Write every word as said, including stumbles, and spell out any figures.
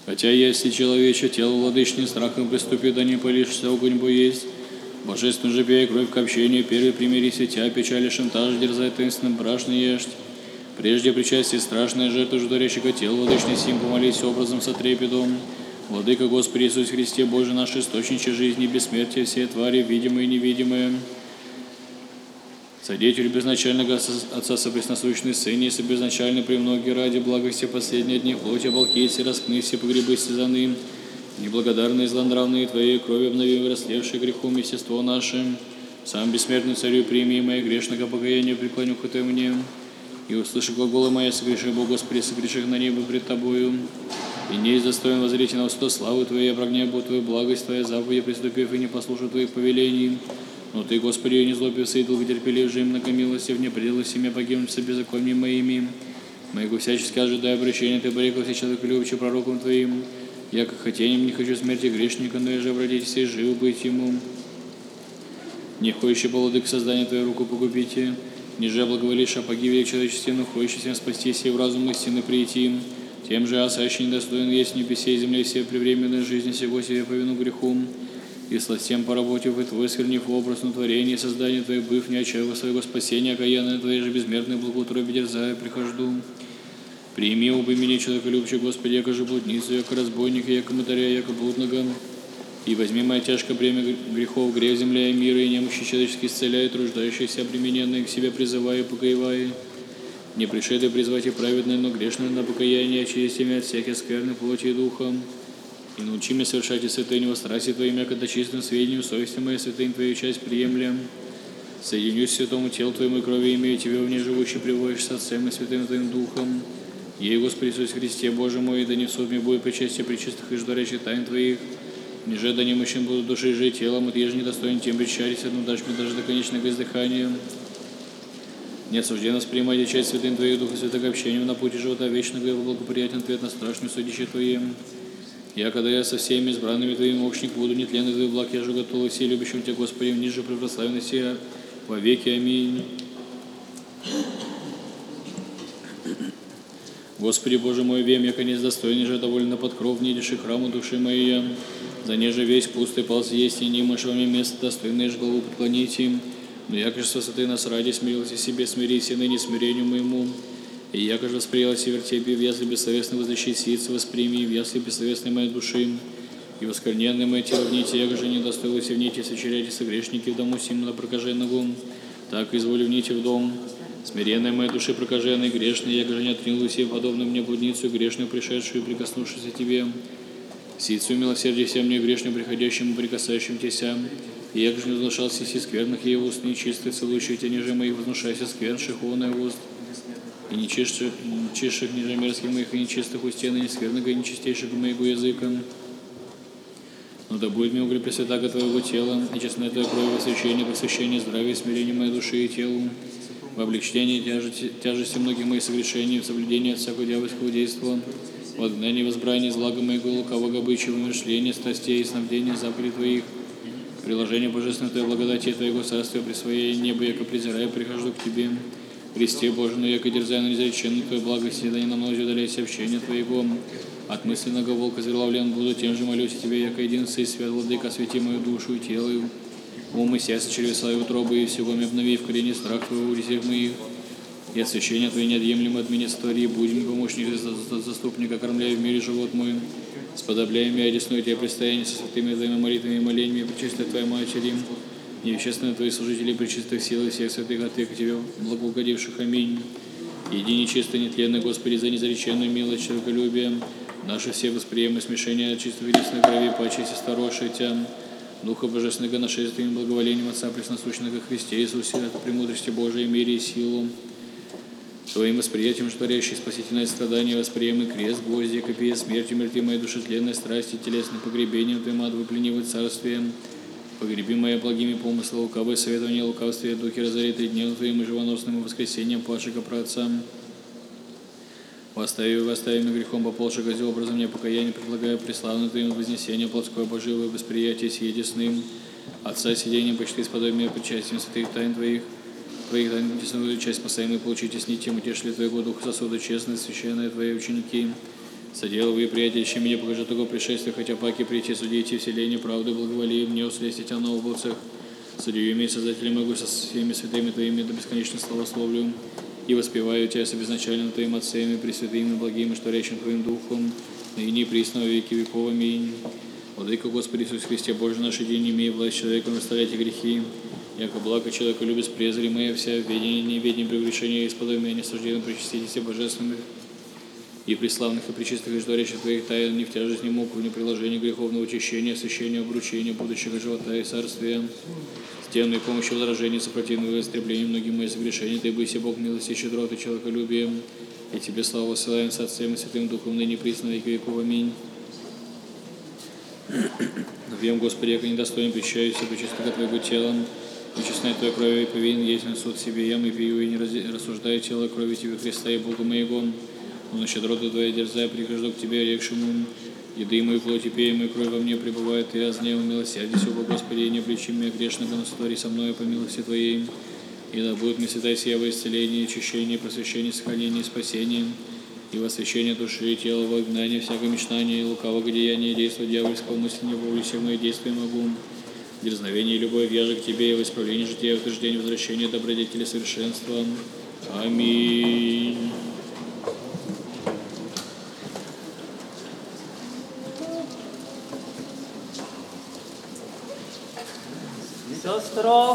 Хотя если человече тело владычный страхом приступит, да не полишься огонь бо есть. Божественный же пей кровь к общению, первый примирись, и тя печали шантаж, дерзай таинственным брашный ешьте. Прежде причастие страшное жертву ждорящего тел владычный сим, помолись образом со трепетом. Владыка Господи Иисус Христе, Боже наш, источниче жизни и бессмертия, все твари, видимые и невидимые. Содетель безначального Отца сопресносущный Сыне, и собезначально премногие ради благости последние дни плоти оболкейся, распнися, погребыся за ным. Неблагодарные, злонравные Твоей крови обнови, растлевшие грехом естество наше. Сам бессмертный Царю, прими мое грешного покаяние, преклоню-ка Ты мне. И услыши глаголы мои, согреши, Бог Господи, согреши на небо пред Тобою. И не достоин воззреть на усто славы Твоей, обрагняя Твою благость Твоя, заповеди приступив и не послушав Твоих повелений. Но Ты, Господи, не злобился и долготерпелив же им многомилостив, не предал семя погибнуться беззаконием моими. Моего всячески ожидая обращения, Ты порекался человеколюбче пророком Твоим. Я, как хотением, не хочу смерти грешника, но и же обратитесь и живо быть ему. Не ходящий по владык создания Твою руку погубите, ниже благоволишь о погибели человечестве, но ходящий всем спастись и в разум истины прийти. Тем же осаще недостоин есть в небесе и земле все превременной жизни сего себе по вину греху. И сластем поработив и Твой, свернив образ на творение и создание Твое, быв не отчаивая своего спасения, окаянное Твоей же безмерной благоутробе дерзая прихожду. Прими об имени человеколюбче, Господи, яко же блудницу, яко разбойника, яко мытаря, яко блудного. И возьми мое тяжкое бремя грехов, грех земля и мира, и немощи человеческие исцеляй, труждающиеся обремененные к себе призывая и покоевая. Не пришедший призвать и праведные, но грешные на покаяние, очисти меня от всяких скверны плоти и духа. И научи меня совершать и святыню во страсти Твоим, яко чистым сведением, совести моей святынь Твою часть приемлем. Соединюсь к святому телу Твоему и крови имею Тебе, в ней живущий, приводишь с Отцем и святым Твоим Духом. Ей, Господи Иисус Христе, Боже мой, да не в суд мне будет причастие причистых и ждорящих тайн Твоих. Ниже да немощен буду души жить телом, и еже недостоин тем причарить, одну дашь мне даже до конечного издыхания. Не осужденно воспринимайте часть святынь Твоих, Духа Святого общением на пути живота вечного, и благоприятен ответ на страшную судище Твоем. Я, когда я со всеми избранными Твоим общник буду, нетленный Твой благ, я же готов все любящим Тебя, Господи, ниже превославен Сия во веки. Аминь. Господи, Боже мой, вем, я конец достойный же, довольно под кров, недиши храму души моей. За неже весь пустый полз есть, и не имашь во мне место достойное же голову преклонить им. Но яко же с высоты нас ради смирился себе, смирись и ныне смирению моему. И яко же восприялась и вертепе, в ясли бессовестно возлещить восприми, в ясли бессовестной моей души. И воскорненное мое тело в нити, яко же не достоилось в нити, сочеряйте согрешники в дому сим на прокаженного. Так изволи в нити в дом. Смиренная моя души прокаженной, грешной, яко же не отрянулась и подобную мне блудницу, грешную, пришедшую, прикоснувшуюся Тебе. Сицу милосердие всем мне грешным, приходящим и прикасающим Теся. И яко же не вознушался си скверных и уст, нечистых, целующих Тебя ниже моих, вознушайся сквернших оная уст. И нечистых, нечистых ниже мерзких моих, и нечистых устен, и нескверного, и нечистейших моего языка. Но да будет мне угли пресвятаго Твоего тела, и честное Твое крови, освящение, посвящение, здравие, смирение моей души и телу, в облегчении тяжести, тяжести многих моих согрешений, в соблюдении от всякого дьявольского действа, в отгнании возбрания злага моего лукавого обычая, в умершления, страстей и снабдения заповедей Твоих, приложение божественной Твоей благодати и Твоего царствия, присвоение неба, яко презирая, прихожу к Тебе. Христе Боже, но яко дерзая на неизреченную Твою благость, да не на мной удаляйся общения Твоего. От мысленного волка зреловлен буду, тем же молюсь Тебе, яко единственный свят, владыка, освети мою душу и тело, ум и сердце, чревеса и утробы, и всего мне обнови в корени страх Твоего в резях моих. И освящение Твое неотъемлемо от меня створи, будем помощник заступника, кормляй в мире живот мой. Сподобляй меня, одесную Тебя предстояние со святыми Твоими молитвами и молениями, пречистая Твоя Матери, невещественные Твои служители, пречистых сил и всех святых от Их Тебе благоугодивших. Аминь. Иди нечистый, нетленный, Господи, за незареченную милость, человеколюбие, наши все восприемы смешения от чистых единственной крови, почесть и староши Тя, Духа Божественного нашествием, благоволением Отца Пресносущного Христе Иисусе, от премудрости Божией, мире и силу. Твоим восприятием, творящий спасительное страдание, восприемый крест, гвозди, копия, смертью, мертвей моей души, тленной страсти, телесным погребением Твоим ад выпленивай царствием. Погреби мои благими помыслы, лукавые советования, лукавствия, духи разоритые днем Твоим и живоносным и воскресением падшего праотца. Восстави, восстави мне грехом поползших козел образом мне покаяние, предлагаю преславное Твоим вознесение, плотское боживое восприятие сие десным. Отца сидением почти сподобие причастием святых тайн Твоих. Твоих тайн десную часть спасаемой получите с нитем, утешили Твоего Духа сосуды честные, священные Твои ученики. Соделывай приятельщи меня, покажи такое пришествие, хотя паки прийти судите, вселение правды, благоволии, мне услестить тебя на облацах. Судьями и Создателем могу со всеми святыми Твоими до бесконечно славословлю. И воспеваю Тебя с обезначальным Твоим Отцем и пресвятым и благим и штворящим Твоим Духом, ныне и присно во веки веков. Аминь. Владыка Господи Иисус Христе, Боже наш, день имей власть человеком расставляйте грехи, яко благо человеку любит презримое, вся ведение, неведение, прегрешение и исподобие несужденным причаститесь божественных и преславных, и пречистых, и ждорящих Твоих тайн, не в тяжесть, не муку, не приложение греховного очищения, освящения, обручения, будущего живота и царствия, стену и помощи возражения, сопротивного истребления многим мои согрешения, Ты бойся, Бог милости, щедрот и человеколюбием, и Тебе славу высылаем с Отцем и Святым Духом, ныне и присно во веки веков. Аминь. Вем, Господи, яко недостоин причащаюсь пречистого Твоего тела, и честная Твоя кровь, и повинен есть на суд себе, я мы пью и не рассуждаю тело крови Тебе, Христа и Бога моего, но на щедроту Твоя дерзая прихожу к Тебе, рекшему, еды мою плоть и пей мою кровь во мне пребывает, и аз гневом милосердись, оба Господи, и не обличи меня грешного, но сотвори со мною по милости Твоей, и да будет мне святая сия во исцеление, очищение, просвещение, сохранение, спасение, и во освящение души и тела, во изгнание всякое мечтание, лукавого деяния, действия дьявольского мысления, волю все мои действия могу, дерзновение и любовь вяжи к Тебе, и во исправление жития, утверждение, возвращение, добродетели, совершенства. Аминь. Сестро,